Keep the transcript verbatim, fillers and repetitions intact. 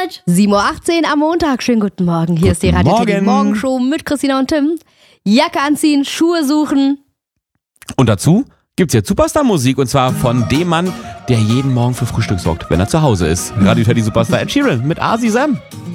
Zeit. sieben Uhr achtzehn am Montag. Schönen guten Morgen. Hier Guten ist die Radio Morgen. Morgenshow mit Christina und Tim. Jacke anziehen, Schuhe suchen. Und dazu gibt's jetzt Superstar-Musik und zwar von dem Mann, der jeden Morgen für Frühstück sorgt, wenn er zu Hause ist. Radio Teddy Superstar Ed Sheeran mit Asi Sam.